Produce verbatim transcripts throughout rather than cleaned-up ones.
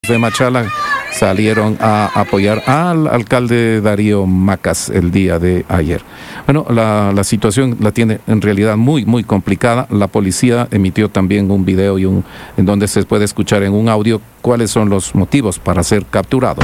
De Machala salieron a apoyar al alcalde Darío Macas el día de ayer. Bueno, la, la situación la tiene en realidad muy, muy complicada. La policía emitió también un video y un, en donde se puede escuchar en un audio cuáles son los motivos para ser capturado.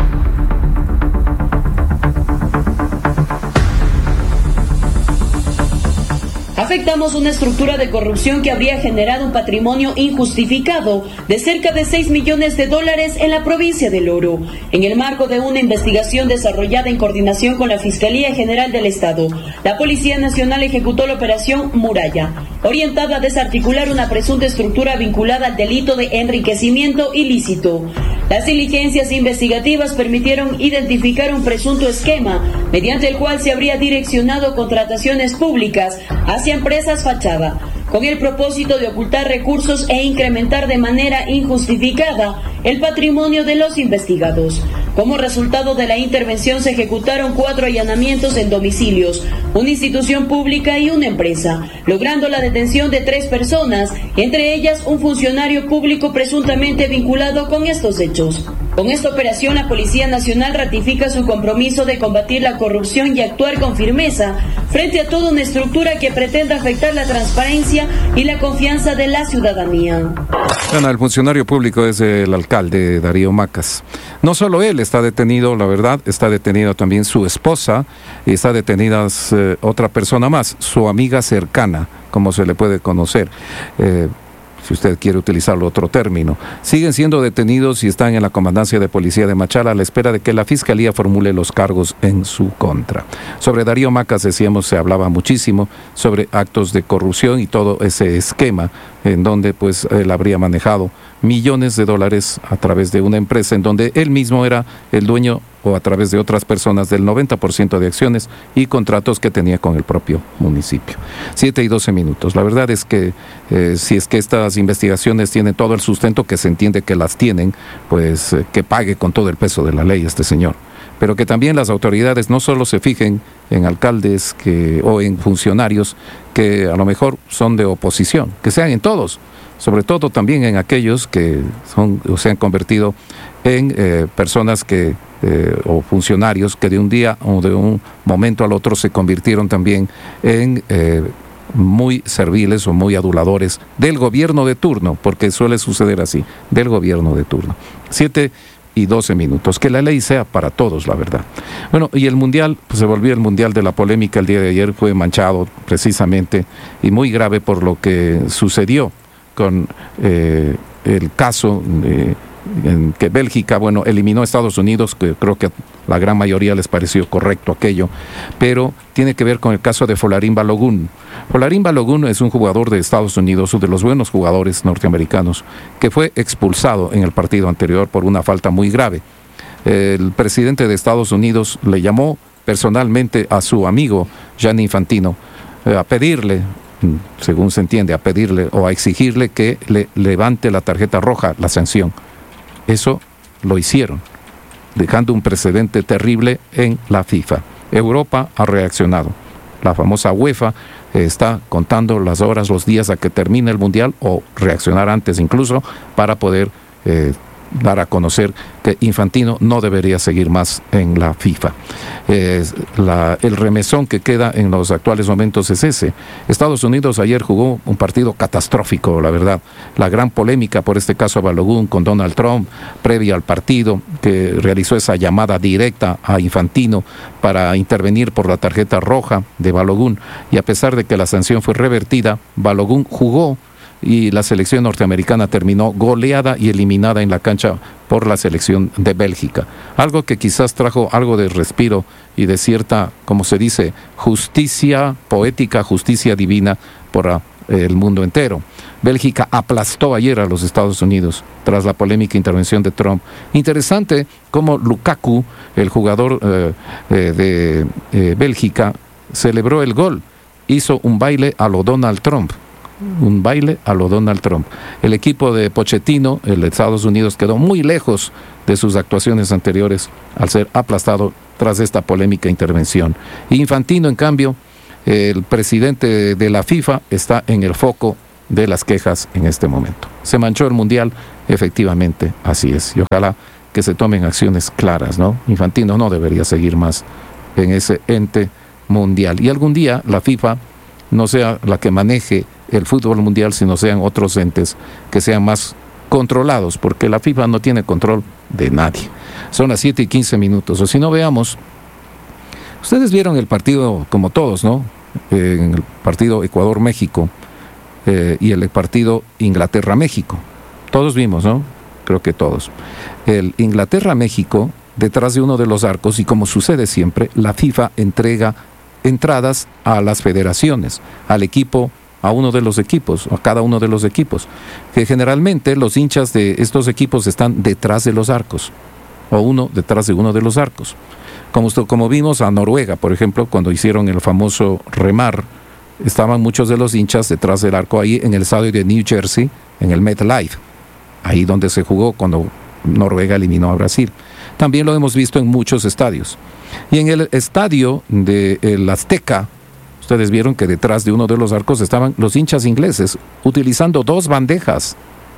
Afectamos una estructura de corrupción que habría generado un patrimonio injustificado de cerca de seis millones de dólares en la provincia del Oro. En el marco de una investigación desarrollada en coordinación con la Fiscalía General del Estado, la Policía Nacional ejecutó la operación Muralla, orientada a desarticular una presunta estructura vinculada al delito de enriquecimiento ilícito. Las diligencias investigativas permitieron identificar un presunto esquema mediante el cual se habría direccionado contrataciones públicas hacia empresas fachada, con el propósito de ocultar recursos e incrementar de manera injustificada el patrimonio de los investigados. Como resultado de la intervención se ejecutaron cuatro allanamientos en domicilios, una institución pública y una empresa, logrando la detención de tres personas, entre ellas un funcionario público presuntamente vinculado con estos hechos. Con esta operación, la Policía Nacional ratifica su compromiso de combatir la corrupción y actuar con firmeza frente a toda una estructura que pretenda afectar la transparencia y la confianza de la ciudadanía. Bueno, el funcionario público es el alcalde Darío Macas. No solo él está detenido, la verdad, está detenida también su esposa y está detenida eh, otra persona más, su amiga cercana, como se le puede conocer. Eh, si usted quiere utilizarlo otro término. Siguen siendo detenidos y están en la Comandancia de Policía de Machala a la espera de que la Fiscalía formule los cargos en su contra. Sobre Darío Macas, decíamos, se hablaba muchísimo sobre actos de corrupción y todo ese esquema en donde pues él habría manejado millones de dólares a través de una empresa en donde él mismo era el dueño o a través de otras personas del noventa por ciento de acciones y contratos que tenía con el propio municipio. Siete y doce minutos. La verdad es que eh, si es que estas investigaciones tienen todo el sustento, que se entiende que las tienen, pues eh, que pague con todo el peso de la ley este señor. Pero que también las autoridades no solo se fijen en alcaldes que, o en funcionarios que a lo mejor son de oposición, que sean en todos, sobre todo también en aquellos que son o se han convertido en eh, personas que eh, o funcionarios que de un día o de un momento al otro se convirtieron también en eh, muy serviles o muy aduladores del gobierno de turno, porque suele suceder así, del gobierno de turno. Siete y doce minutos, que la ley sea para todos, la verdad. Bueno, y el Mundial, pues se volvió el Mundial de la polémica el día de ayer, fue manchado precisamente y muy grave por lo que sucedió con eh, el caso de, en que Bélgica, bueno, eliminó a Estados Unidos, que creo que a la gran mayoría les pareció correcto aquello, pero tiene que ver con el caso de Folarín Balogun. Folarín Balogun es un jugador de Estados Unidos, uno de los buenos jugadores norteamericanos, que fue expulsado en el partido anterior por una falta muy grave. El presidente de Estados Unidos le llamó personalmente a su amigo Gianni Infantino eh, a pedirle, según se entiende, a pedirle o a exigirle que le levante la tarjeta roja, la sanción. Eso lo hicieron, dejando un precedente terrible en la FIFA. Europa ha reaccionado. La famosa UEFA eh, está contando las horas, los días a que termine el Mundial, o reaccionar antes incluso, para poder eh, dar a conocer que Infantino no debería seguir más en la FIFA. Eh, la, el remesón que queda en los actuales momentos es ese. Estados Unidos ayer jugó un partido catastrófico, la verdad. La gran polémica por este caso Balogun con Donald Trump, previa al partido, que realizó esa llamada directa a Infantino para intervenir por la tarjeta roja de Balogun, y a pesar de que la sanción fue revertida, Balogun jugó y la selección norteamericana terminó goleada y eliminada en la cancha por la selección de Bélgica. Algo que quizás trajo algo de respiro y de cierta, como se dice, justicia poética, justicia divina para el mundo entero. Bélgica aplastó ayer a los Estados Unidos tras la polémica intervención de Trump. Interesante cómo Lukaku, el jugador eh, eh, de eh, Bélgica, celebró el gol. Hizo un baile a lo Donald Trump. Un baile a lo Donald Trump. El equipo de Pochettino, el de Estados Unidos, quedó muy lejos de sus actuaciones anteriores al ser aplastado tras esta polémica intervención. Infantino, en cambio, el presidente de la FIFA, está en el foco de las quejas en este momento. Se manchó el Mundial efectivamente así es. Y ojalá que se tomen acciones claras, ¿no? Infantino no debería seguir más en ese ente mundial. Y algún día la FIFA no sea la que maneje el fútbol mundial, sino sean otros entes que sean más controlados, porque la FIFA no tiene control de nadie. Son las siete y quince minutos, o si no, veamos. Ustedes vieron el partido, como todos, ¿no? Eh, en el partido Ecuador-México eh, y el partido Inglaterra-México. Todos vimos, ¿no? Creo que todos. El Inglaterra-México, detrás de uno de los arcos, y como sucede siempre, la FIFA entrega entradas a las federaciones, al equipo, a uno de los equipos, a cada uno de los equipos, que generalmente los hinchas de estos equipos están detrás de los arcos, o uno detrás de uno de los arcos. Como, como vimos a Noruega, por ejemplo, cuando hicieron el famoso remar, estaban muchos de los hinchas detrás del arco, ahí en el estadio de New Jersey, en el MetLife, ahí donde se jugó cuando Noruega eliminó a Brasil. También lo hemos visto en muchos estadios. Y en el estadio del Azteca, ustedes vieron que detrás de uno de los arcos estaban los hinchas ingleses, utilizando dos bandejas.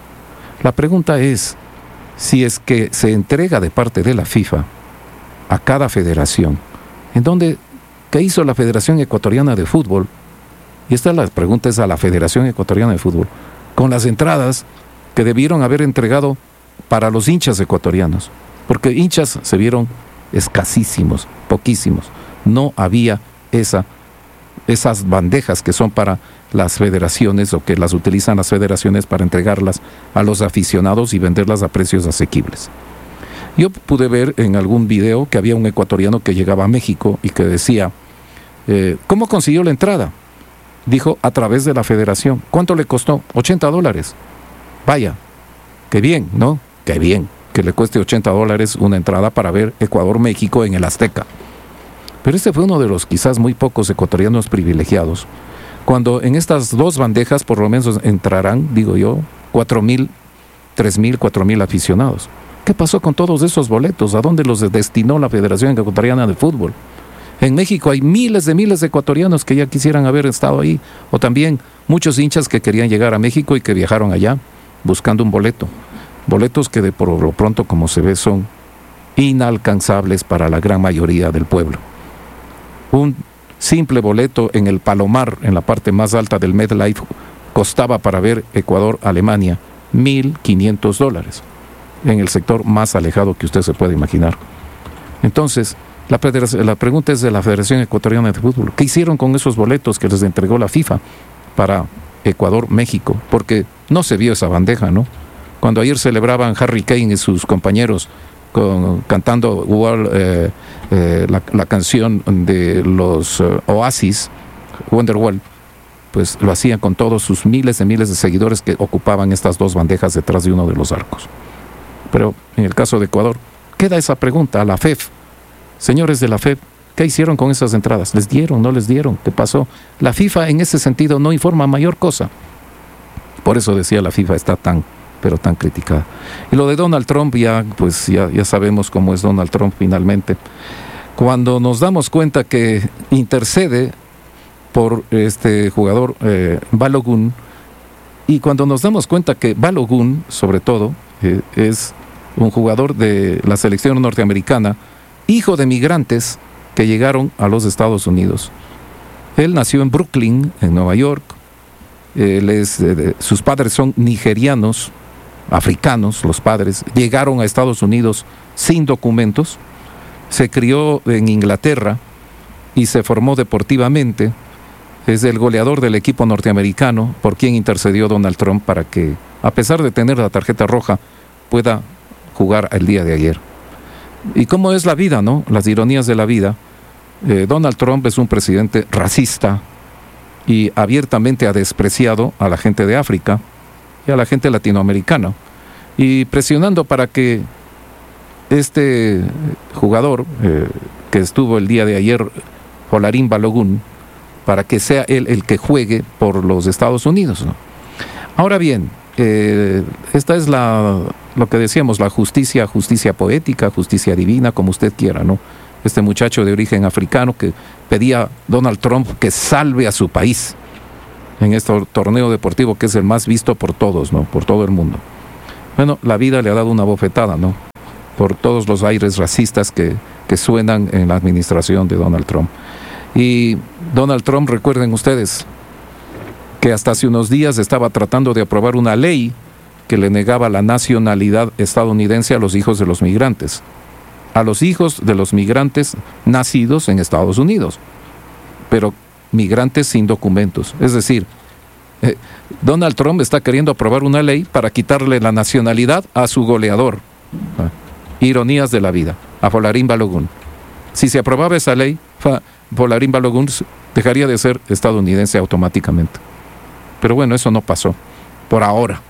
La pregunta es, si es que se entrega de parte de la FIFA a cada federación, ¿en dónde, qué hizo la Federación Ecuatoriana de Fútbol? Y esta la pregunta es a la Federación Ecuatoriana de Fútbol, con las entradas que debieron haber entregado para los hinchas ecuatorianos, porque hinchas se vieron escasísimos, poquísimos. No había esa, esas bandejas que son para las federaciones o que las utilizan las federaciones para entregarlas a los aficionados y venderlas a precios asequibles. Yo pude ver en algún video que había un ecuatoriano que llegaba a México y que decía, eh, ¿cómo consiguió la entrada? Dijo, a través de la federación. ¿Cuánto le costó? ochenta dólares. Vaya, qué bien, ¿no? Qué bien que le cueste ochenta dólares una entrada para ver Ecuador-México en el Azteca. Pero este fue uno de los quizás muy pocos ecuatorianos privilegiados, cuando en estas dos bandejas por lo menos entrarán, digo yo, cuatro mil, tres mil, cuatro mil aficionados. ¿Qué pasó con todos esos boletos? ¿A dónde los destinó la Federación Ecuatoriana de Fútbol? En México hay miles de miles de ecuatorianos que ya quisieran haber estado ahí, o también muchos hinchas que querían llegar a México y que viajaron allá buscando un boleto. Boletos que de por lo pronto, como se ve, son inalcanzables para la gran mayoría del pueblo. Un simple boleto en el Palomar, en la parte más alta del MetLife, costaba para ver Ecuador-Alemania mil quinientos dólares, en el sector más alejado que usted se puede imaginar. Entonces, la, la pregunta es de la Federación Ecuatoriana de Fútbol. ¿Qué hicieron con esos boletos que les entregó la FIFA para Ecuador-México? Porque no se vio esa bandeja, ¿no? Cuando ayer celebraban Harry Kane y sus compañeros con, cantando World, eh, eh, la, la canción de los uh, Oasis, Wonderwall, pues lo hacían con todos sus miles de miles de seguidores que ocupaban estas dos bandejas detrás de uno de los arcos. Pero en el caso de Ecuador, queda esa pregunta a la F E F. Señores de la F E F, ¿qué hicieron con esas entradas? ¿Les dieron? ¿No les dieron? ¿Qué pasó? La FIFA en ese sentido no informa mayor cosa. Por eso decía, la FIFA está tan, pero tan criticada. Y lo de Donald Trump, ya, pues ya, ya sabemos cómo es Donald Trump finalmente. Cuando nos damos cuenta que intercede por este jugador eh, Balogun, y cuando nos damos cuenta que Balogun, sobre todo, eh, es un jugador de la selección norteamericana, hijo de migrantes que llegaron a los Estados Unidos. Él nació en Brooklyn, en Nueva York. Él es, eh, sus padres son nigerianos, africanos, los padres. Llegaron a Estados Unidos sin documentos. Se crió en Inglaterra y se formó deportivamente. Es el goleador del equipo norteamericano, por quien intercedió Donald Trump para que, a pesar de tener la tarjeta roja, pueda jugar el día de ayer. ¿Y cómo es la vida, no? Las ironías de la vida. Eh, Donald Trump es un presidente racista y abiertamente ha despreciado a la gente de África y a la gente latinoamericana, y presionando para que este jugador eh, que estuvo el día de ayer, Folarin Balogun, para que sea él el que juegue por los Estados Unidos, ¿no? Ahora bien, eh, esta es la, lo que decíamos, la justicia, justicia poética, justicia divina, como usted quiera, ¿no? Este muchacho de origen africano que pedía a Donald Trump que salve a su país en este torneo deportivo que es el más visto por todos, ¿no? Por todo el mundo. Bueno, la vida le ha dado una bofetada, ¿no? Por todos los aires racistas que, que suenan en la administración de Donald Trump. Y Donald Trump, recuerden ustedes, que hasta hace unos días estaba tratando de aprobar una ley que le negaba la nacionalidad estadounidense a los hijos de los migrantes, a los hijos de los migrantes nacidos en Estados Unidos, pero migrantes sin documentos. Es decir, eh, Donald Trump está queriendo aprobar una ley para quitarle la nacionalidad a su goleador. Ah, ironías de la vida, a Folarín Balogun. Si se aprobaba esa ley, Folarín Balogun dejaría de ser estadounidense automáticamente. Pero bueno, eso no pasó, por ahora.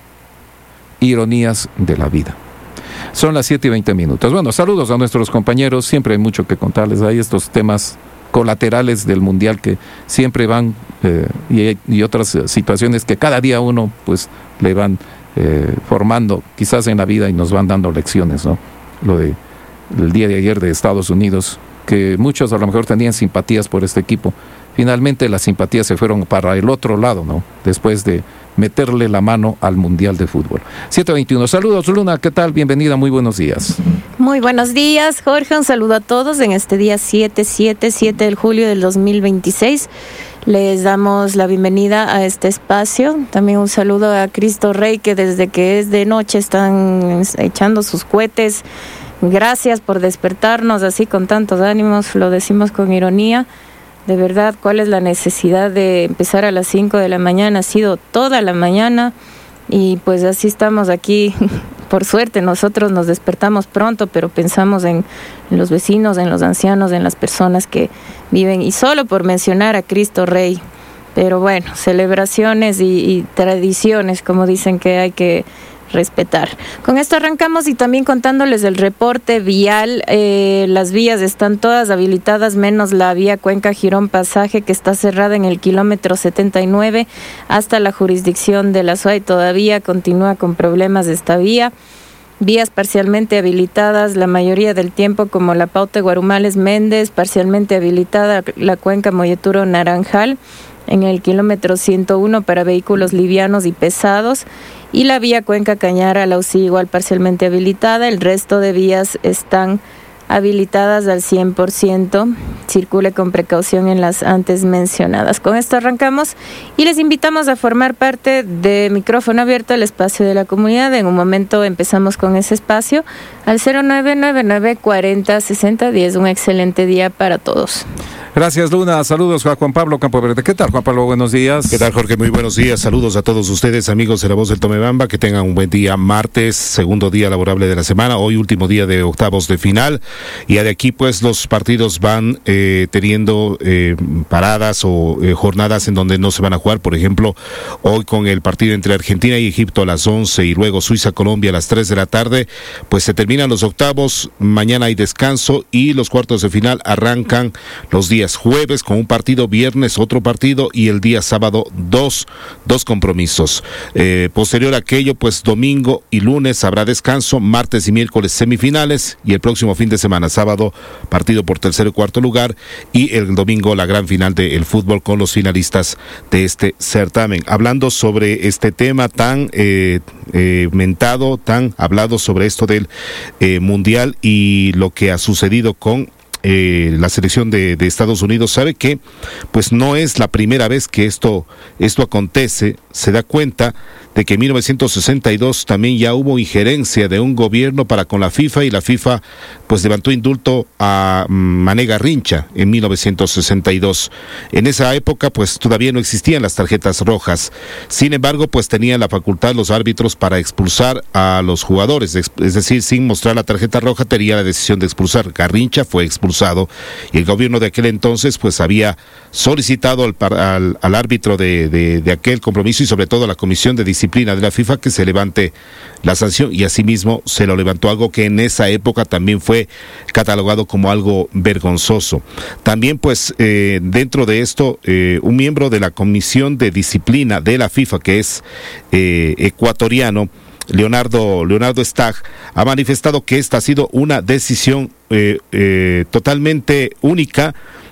Ironías de la vida. Son las siete y veinte minutos. Bueno, saludos a nuestros compañeros, siempre hay mucho que contarles. Hay estos temas colaterales del Mundial que siempre van, eh, y, y otras situaciones que cada día uno pues le van eh, formando quizás en la vida y nos van dando lecciones, ¿no? Lo de el día de ayer de Estados Unidos, que muchos a lo mejor tenían simpatías por este equipo. Finalmente las simpatías se fueron para el otro lado, ¿no? Después de meterle la mano al Mundial de Fútbol. siete veintiuno. Saludos, Luna, ¿qué tal? Bienvenida, muy buenos días. Muy buenos días, Jorge. Un saludo a todos en este día siete, siete, siete de julio del dos mil veintiséis. Les damos la bienvenida a este espacio. También un saludo a Cristo Rey, que desde que es de noche están echando sus cohetes. Gracias por despertarnos así con tantos ánimos, lo decimos con ironía. De verdad, ¿cuál es la necesidad de empezar a las cinco de la mañana? Ha sido toda la mañana y pues así estamos aquí. Por suerte, nosotros nos despertamos pronto, pero pensamos en, en los vecinos, en los ancianos, en las personas que viven. Y solo por mencionar a Cristo Rey. Pero bueno, celebraciones y, y tradiciones, como dicen que hay que respetar. Con esto arrancamos y también contándoles del reporte vial. Eh, las vías están todas habilitadas menos la vía Cuenca Girón Pasaje, que está cerrada en el kilómetro setenta y nueve hasta la jurisdicción de la S U A Y. Todavía continúa con problemas de esta vía. Vías parcialmente habilitadas la mayoría del tiempo, como la Paute Guarumales Méndez, parcialmente habilitada la Cuenca Molleturo Naranjal en el kilómetro ciento uno para vehículos livianos y pesados, y la vía Cuenca Cañara Lausí igual parcialmente habilitada. El resto de vías están habilitadas al cien por ciento. Circule con precaución en las antes mencionadas. Con esto arrancamos y les invitamos a formar parte de Micrófono Abierto, el espacio de la comunidad. En un momento empezamos con ese espacio al cero nueve nueve nueve cuarenta sesenta diez. Un excelente día para todos. Gracias, Luna. Saludos a Juan Pablo Campoverde. ¿Qué tal, Juan Pablo? Buenos días. ¿Qué tal, Jorge? Muy buenos días. Saludos a todos ustedes, amigos de La Voz del Tomebamba. Que tengan un buen día. Martes, segundo día laborable de la semana. Hoy último día de octavos de final. Y de aquí, pues, los partidos van eh, teniendo eh, paradas o eh, jornadas en donde no se van a jugar. Por ejemplo, hoy con el partido entre Argentina y Egipto a las once y luego Suiza-Colombia a las tres de la tarde, pues se terminan los octavos. Mañana hay descanso y los cuartos de final arrancan los días jueves con un partido, viernes otro partido y el día sábado dos, dos compromisos. Eh, posterior a aquello, pues domingo y lunes habrá descanso, martes y miércoles semifinales y el próximo fin de semana, sábado, partido por tercer y cuarto lugar y el domingo la gran final del fútbol con los finalistas de este certamen. Hablando sobre este tema tan eh, eh, mentado, tan hablado sobre esto del eh, mundial y lo que ha sucedido con Eh, la selección de, de Estados Unidos, sabe que pues no es la primera vez que esto, esto acontece. Se da cuenta de que en mil novecientos sesenta y dos también ya hubo injerencia de un gobierno para con la FIFA y la FIFA pues levantó indulto a Mané Garrincha en mil novecientos sesenta y dos. En esa época pues todavía no existían las tarjetas rojas. Sin embargo, pues tenían la facultad los árbitros para expulsar a los jugadores, es decir, sin mostrar la tarjeta roja tenía la decisión de expulsar. Garrincha fue expulsado y el gobierno de aquel entonces pues había solicitado al, al, al árbitro de, de, de aquel compromiso y sobre todo a la Comisión de Disciplina de la FIFA que se levante la sanción y asimismo se lo levantó, algo que en esa época también fue catalogado como algo vergonzoso. También pues eh, dentro de esto eh, un miembro de la Comisión de Disciplina de la FIFA que es eh, ecuatoriano, Leonardo, Leonardo Stagg, ha manifestado que esta ha sido una decisión eh, eh, totalmente única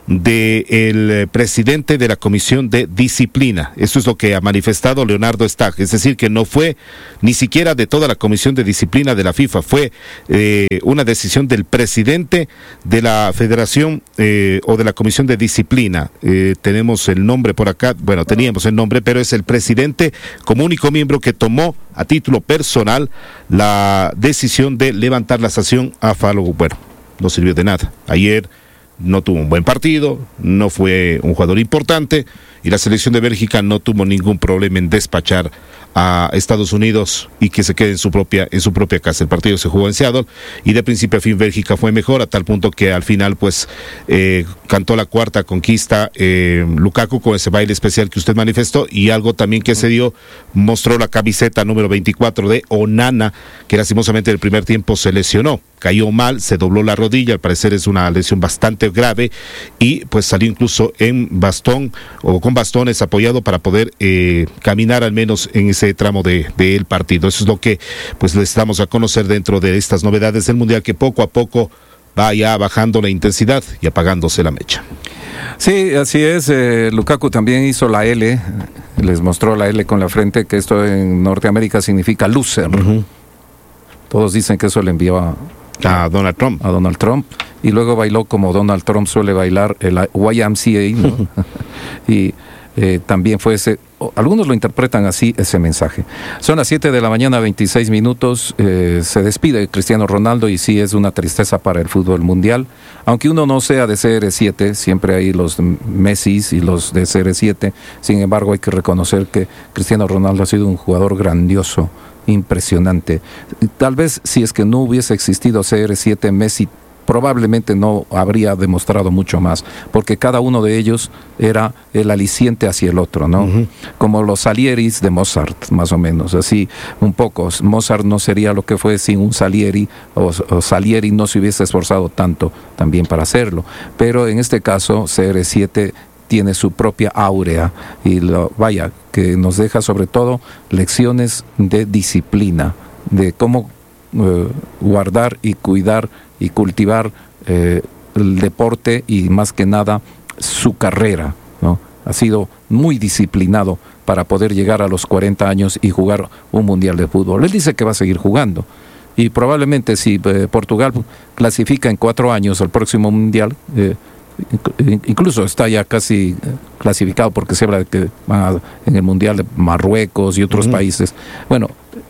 del presidente de la Comisión de Disciplina. Esto es lo que ha manifestado Leonardo Stach, es decir, que no fue ni siquiera de toda la Comisión de Disciplina de la FIFA, fue eh, una decisión del presidente de la Federación eh, o de la Comisión de Disciplina. Eh, tenemos el nombre por acá, bueno, teníamos el nombre, pero es el presidente como único miembro que tomó a título personal la decisión de levantar la sanción a Falo. Bueno, no sirvió de nada. Ayer no tuvo un buen partido, no fue un jugador importante y la selección de Bélgica no tuvo ningún problema en despachar a Estados Unidos y que se quede en su propia en su propia casa. El partido se jugó en Seattle y de principio a fin Bélgica fue mejor, a tal punto que al final pues eh, cantó la cuarta conquista eh, Lukaku con ese baile especial que usted manifestó, y algo también que se dio, mostró la camiseta número veinticuatro de Onana, que lastimosamente en el primer tiempo se lesionó, cayó mal, se dobló la rodilla, al parecer es una lesión bastante grave, y pues salió incluso en bastón o con bastones apoyado para poder eh, caminar al menos en ese tramo de, de el partido. Eso es lo que pues les damos a conocer dentro de estas novedades del Mundial, que poco a poco va ya bajando la intensidad y apagándose la mecha. Sí, así es. Eh, Lukaku también hizo la L, les mostró la L con la frente, que esto en Norteamérica significa loser. Uh-huh. Todos dicen que eso le envió a, a Donald Trump. A Donald Trump. Y luego bailó como Donald Trump suele bailar, el Y M C A, ¿no? Y eh, también fue ese, algunos lo interpretan así, ese mensaje. Son las siete de la mañana, veintiséis minutos, eh, se despide Cristiano Ronaldo, y sí es una tristeza para el fútbol mundial, aunque uno no sea de C R siete, siempre hay los Messi y los de C R siete, sin embargo hay que reconocer que Cristiano Ronaldo ha sido un jugador grandioso, impresionante. Tal vez si es que no hubiese existido C R siete, Messi probablemente no habría demostrado mucho más, porque cada uno de ellos era el aliciente hacia el otro, ¿no? Uh-huh. Como los Salieris de Mozart, más o menos, así un poco. Mozart no sería lo que fue sin un Salieri, o, o Salieri no se hubiese esforzado tanto también para hacerlo. Pero en este caso, C R siete tiene su propia áurea, y lo, vaya, que nos deja sobre todo lecciones de disciplina, de cómo eh, guardar y cuidar y cultivar eh, el deporte, y más que nada su carrera, ¿no? Ha sido muy disciplinado para poder llegar a los cuarenta años y jugar un mundial de fútbol. Él dice que va a seguir jugando, y probablemente si eh, Portugal clasifica en cuatro años al próximo mundial, eh, incluso está ya casi clasificado, porque se habla de que van en el mundial de Marruecos y otros uh-huh. países. Bueno,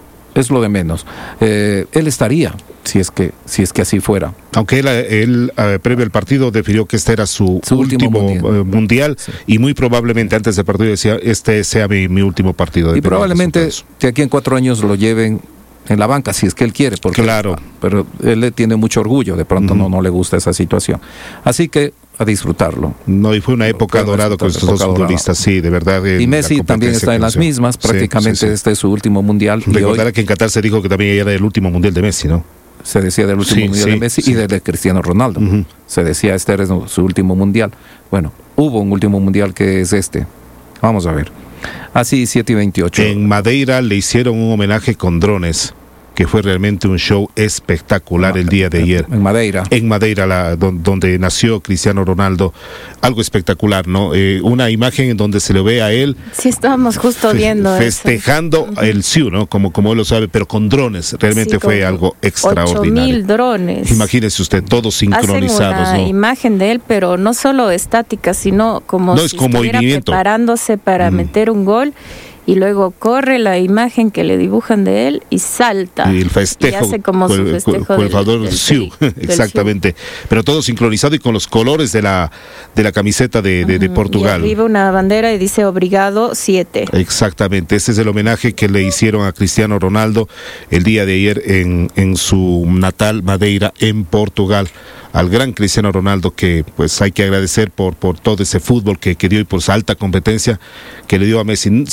es lo de menos. Eh, él estaría, si es que si es que así fuera. Aunque él, él eh, previo al partido definió que este era su, su último, último mundial, eh, mundial sí. Y muy probablemente antes del partido decía, este sea mi, mi último partido. Y probablemente que aquí en cuatro años lo lleven en la banca, si es que él quiere, porque, claro. Pero él tiene mucho orgullo, de pronto uh-huh. no, no le gusta esa situación. Así que a disfrutarlo. No, y fue una época dorada con estos dos futbolistas, sí, de verdad. Y Messi también está en las mismas, prácticamente sí, sí, sí. Este es su último mundial. Recordará hoy, que en Qatar se dijo que también era el último mundial de Messi, ¿no? Se decía del último sí, mundial sí, de Messi sí. y del de Cristiano Ronaldo. Uh-huh. Se decía este era su último mundial. Bueno, hubo un último mundial que es este. Vamos a ver. Así, siete y veintiocho. En Madeira le hicieron un homenaje con drones, que fue realmente un show espectacular el día de ayer. En Madeira. En Madeira, la, don, donde nació Cristiano Ronaldo. Algo espectacular, ¿no? Eh, una imagen en donde se le ve a él. Sí, estábamos justo viendo festejando eso. El S I U, ¿no? Como, como él lo sabe, pero con drones. Realmente sí, fue algo extraordinario. ocho mil drones. Imagínese usted, todos sincronizados. Hacen una ¿no? imagen de él, pero no solo estática, sino como no, si es con estuviera movimiento. preparándose para mm. meter un gol. Y luego corre la imagen que le dibujan de él y salta. Y el festejo. Y hace como su festejo con el jugador S I U. Exactamente. Pero todo sincronizado y con los colores de la de la camiseta de, de, de Portugal. Y arriba una bandera y dice Obrigado siete. Exactamente. Ese es el homenaje que le hicieron a Cristiano Ronaldo el día de ayer en, en su natal Madeira, en Portugal. Al gran Cristiano Ronaldo, que pues hay que agradecer por, por todo ese fútbol que, que dio y por esa alta competencia que le dio a Messi. Será muy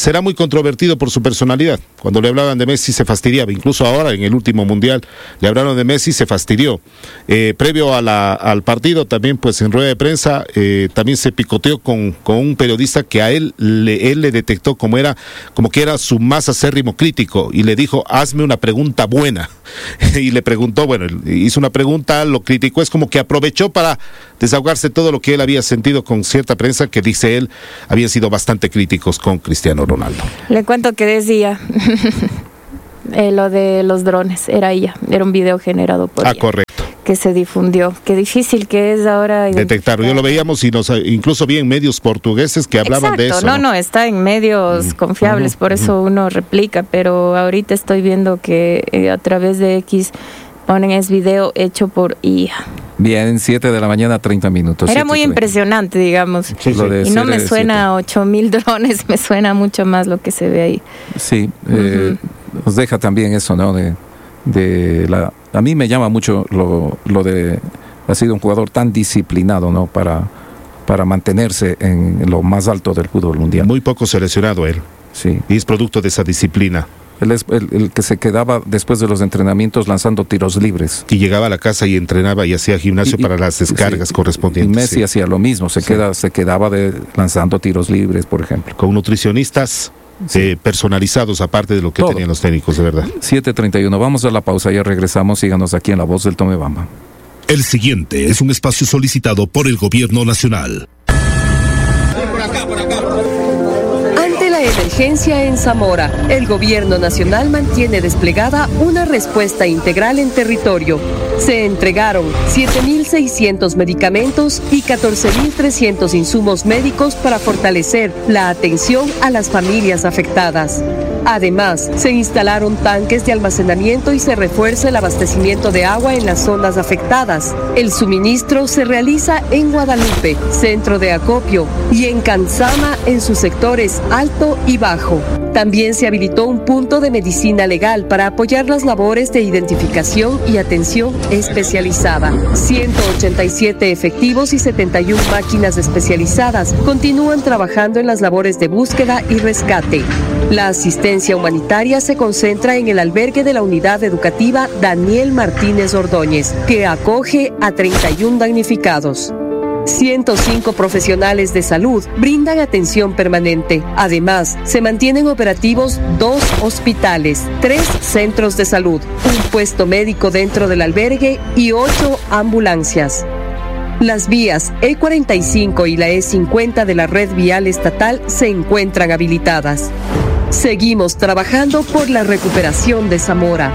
controvertido por su personalidad. Cuando le hablaban de Messi se fastidiaba, incluso ahora en el último mundial le hablaron de Messi, se fastidió. Eh, previo a la, al partido también, pues en rueda de prensa, eh, también se picoteó con, con un periodista que a él le, él le detectó como era, como que era su más acérrimo crítico, y le dijo, hazme una pregunta buena. Y le preguntó, bueno, hizo una pregunta, lo criticó, es como que aprovechó para desahogarse todo lo que él había sentido con cierta prensa que, dice él, habían sido bastante críticos con Cristiano Ronaldo. Le cuento que decía eh, lo de los drones, era ella, era un video generado por ah, ella. Correcto. Que se difundió. Qué difícil que es ahora detectarlo. Yo lo veíamos y nos, incluso vi en medios portugueses que hablaban Exacto, de eso. No, no, no, está en medios mm. confiables, uh-huh, por eso uh-huh. uno replica, pero ahorita estoy viendo que eh, a través de X ponen es video hecho por I A. Bien, siete de la mañana, treinta minutos. Era muy impresionante, digamos. Sí, sí. Y no me suena a ocho mil drones, me suena mucho más lo que se ve ahí. Sí, uh-huh. eh, nos deja también eso, ¿no? De, de la, a mí me llama mucho lo, lo de, ha sido un jugador tan disciplinado, ¿no? Para, para mantenerse en lo más alto del fútbol mundial. Muy poco seleccionado él. Sí. Y es producto de esa disciplina. Él es el, el que se quedaba después de los entrenamientos lanzando tiros libres. Y llegaba a la casa y entrenaba y hacía gimnasio y, para las descargas sí, correspondientes. Y Messi sí. hacía lo mismo, se, sí. queda, se quedaba de, lanzando tiros libres, por ejemplo. Con nutricionistas sí. eh, personalizados, aparte de lo que Todo. tenían los técnicos, de verdad. siete treinta y uno, vamos a la pausa, ya regresamos, síganos aquí en La Voz del Tomebamba. El siguiente es un espacio solicitado por el Gobierno Nacional. Emergencia en Zamora. El Gobierno Nacional mantiene desplegada una respuesta integral en territorio. Se entregaron siete mil seiscientos medicamentos y catorce mil trescientos insumos médicos para fortalecer la atención a las familias afectadas. Además, se instalaron tanques de almacenamiento y se refuerza el abastecimiento de agua en las zonas afectadas. El suministro se realiza en Guadalupe, centro de acopio, y en Canzama en sus sectores alto y bajo. También se habilitó un punto de medicina legal para apoyar las labores de identificación y atención especializada. ciento ochenta y siete efectivos y setenta y una máquinas especializadas continúan trabajando en las labores de búsqueda y rescate. La asistencia humanitaria se concentra en el albergue de la unidad educativa Daniel Martínez Ordóñez, que acoge a treinta y uno damnificados. ciento cinco profesionales de salud brindan atención permanente. Además, se mantienen operativos dos hospitales, tres centros de salud, un puesto médico dentro del albergue y ocho ambulancias. Las vías E cuarenta y cinco y la E cincuenta de la red vial estatal se encuentran habilitadas. Seguimos trabajando por la recuperación de Zamora.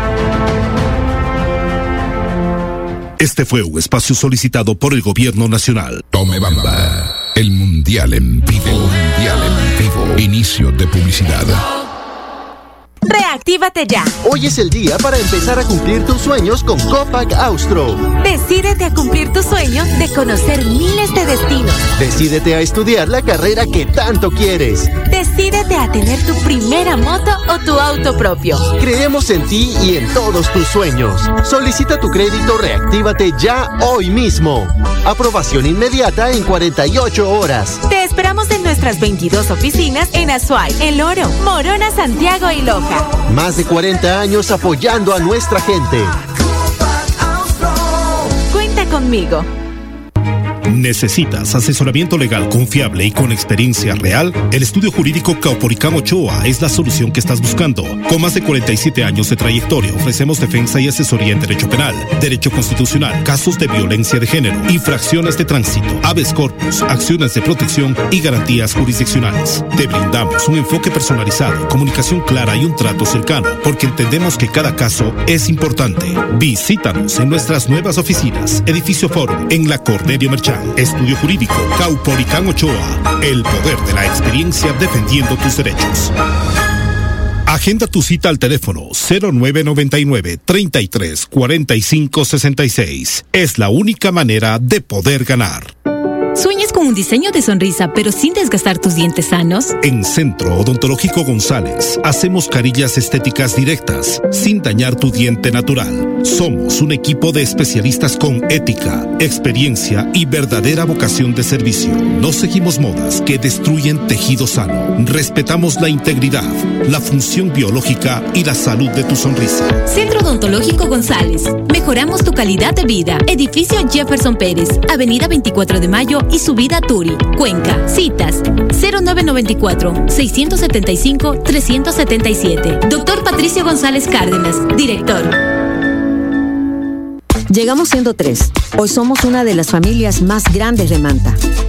Este fue un espacio solicitado por el Gobierno Nacional. Tomebamba, el Mundial en vivo. Mundial en vivo. Inicio de publicidad. Reactívate ya. Hoy es el día para empezar a cumplir tus sueños con Copac Austro. Decídete a cumplir tu sueño de conocer miles de destinos. Decídete a estudiar la carrera que tanto quieres. Decídete a tener tu primera moto o tu auto propio. Creemos en ti y en todos tus sueños. Solicita tu crédito Reactívate ya hoy mismo. Aprobación inmediata en cuarenta y ocho horas. Te esperamos en nuestras veintidós oficinas en Azuay, El Oro, Morona, Santiago y Loja. Más de cuarenta años apoyando a nuestra gente. Cuenta conmigo. ¿Necesitas asesoramiento legal confiable y con experiencia real? El estudio jurídico Caupolicán Ochoa es la solución que estás buscando. Con más de cuarenta y siete años de trayectoria, ofrecemos defensa y asesoría en derecho penal, derecho constitucional, casos de violencia de género, infracciones de tránsito, habeas corpus, acciones de protección y garantías jurisdiccionales. Te brindamos un enfoque personalizado, comunicación clara y un trato cercano, porque entendemos que cada caso es importante. Visítanos en nuestras nuevas oficinas, Edificio Forum, en la Cornelio Merchán. Estudio Jurídico Caupolicán Ochoa. El poder de la experiencia defendiendo tus derechos. Agenda tu cita al teléfono cero nueve noventa y nueve, treinta y tres, cuarenta y cinco, sesenta y seis. Es la única manera de poder ganar. ¿Sueñas con un diseño de sonrisa pero sin desgastar tus dientes sanos? En Centro Odontológico González hacemos carillas estéticas directas sin dañar tu diente natural. Somos un equipo de especialistas con ética, experiencia y verdadera vocación de servicio. No seguimos modas que destruyen tejido sano. Respetamos la integridad, la función biológica y la salud de tu sonrisa. Centro Odontológico González. Mejoramos tu calidad de vida. Edificio Jefferson Pérez, Avenida veinticuatro de Mayo y Subida Turi, Cuenca. Citas cero nueve nueve cuatro, seis siete cinco, tres siete siete. Doctor Patricio González Cárdenas, director. Llegamos siendo tres. Hoy somos una de las familias más grandes de Manta.